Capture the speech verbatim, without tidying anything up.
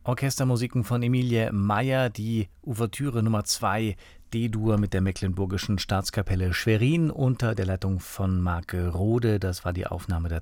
Orchestermusiken von Emilie Meyer, die Ouvertüre Nummer zwei D-Dur mit der Mecklenburgischen Staatskapelle Schwerin unter der Leitung von Marc Rode. Das war die Aufnahme der